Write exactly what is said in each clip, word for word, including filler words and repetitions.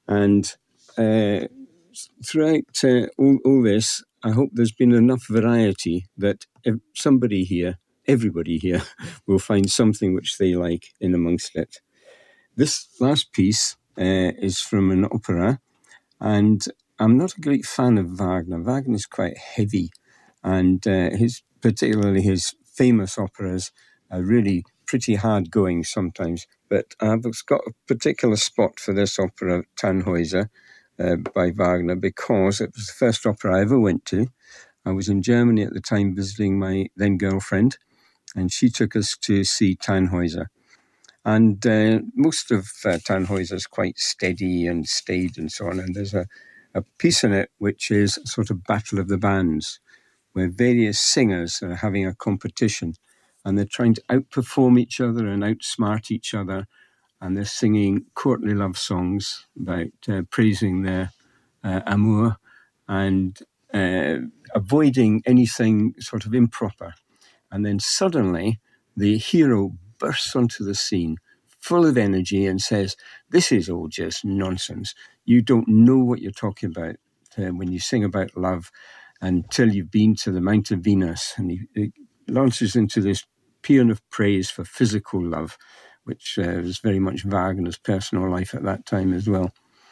And uh, throughout uh, all, all this, I hope there's been enough variety that if somebody here, everybody here, will find something which they like in amongst it. This last piece uh, is from an opera, and I'm not a great fan of Wagner. Wagner is quite heavy, and uh, his particularly his famous operas are really pretty hard going sometimes. But I've got a particular spot for this opera, Tannhäuser, uh, by Wagner, because it was the first opera I ever went to. I was in Germany at the time visiting my then girlfriend, and she took us to see Tannhäuser. And uh, most of uh, Tannhäuser is quite steady and staid and so on. And there's a, a piece in it which is a sort of battle of the bands, where various singers are having a competition and they're trying to outperform each other and outsmart each other. And they're singing courtly love songs about uh, praising their uh, amour and uh, avoiding anything sort of improper. And then suddenly the hero bursts onto the scene full of energy and says, "This is all just nonsense. You don't know what you're talking about uh, when you sing about love until you've been to the Mount of Venus." And he, he launches into this paean of praise for physical love, which uh, was very much Wagner's personal life at that time as well.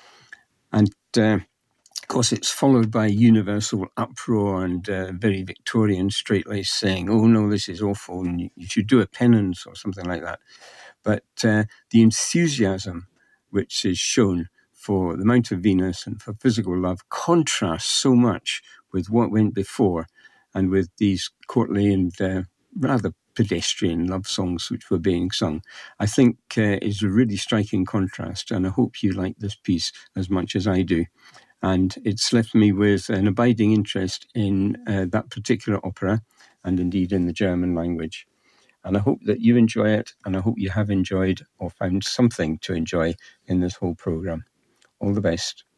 And uh, of course, it's followed by universal uproar and uh, very Victorian straight-laced saying, "Oh no, this is awful, and you, you should do a penance," or something like that. But uh, the enthusiasm which is shown for the Mount of Venus and for physical love contrasts so much with what went before and with these courtly and uh, rather pedestrian love songs which were being sung. I think uh, is a really striking contrast, and I hope you like this piece as much as I do. And it's left me with an abiding interest in uh, that particular opera and indeed in the German language. And I hope that you enjoy it, and I hope you have enjoyed or found something to enjoy in this whole program. All the best.